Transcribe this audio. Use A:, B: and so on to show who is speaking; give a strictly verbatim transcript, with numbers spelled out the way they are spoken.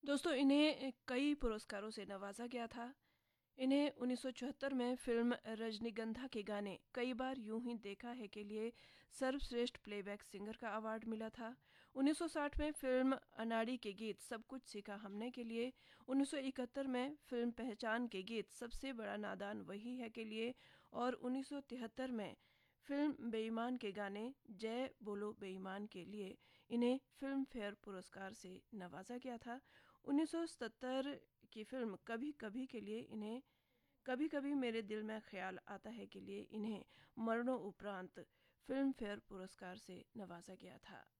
A: दोस्तों, इन्हें कई पुरस्कारों से नवाजा गया था। इन्हें उन्नीस सौ चौहत्तर में फिल्म रजनीगंधा के गाने कई बार यूं ही देखा है के लिए सर्वश्रेष्ठ प्लेबैक सिंगर का अवार्ड मिला था। उन्नीस सौ साठ में फिल्म अनाड़ी के गीत सब कुछ सीखा हमने के लिए, उन्नीस सौ इकहत्तर में फिल्म पहचान के गीत सबसे बड़ा नादान वही है के लिए, और उन्नीस सौ तिहत्तर में फिल्म बेईमान के गाने जय बोलो बेईमान के लिए इन्हें फिल्म फेयर पुरस्कार से नवाजा गया था। उन्नीस सौ सत्तर की फिल्म कभी कभी के लिए इन्हें कभी कभी मेरे दिल में ख्याल आता है के लिए इन्हें मरणों उपरांत फिल्म फेयर पुरस्कार से नवाजा गया था।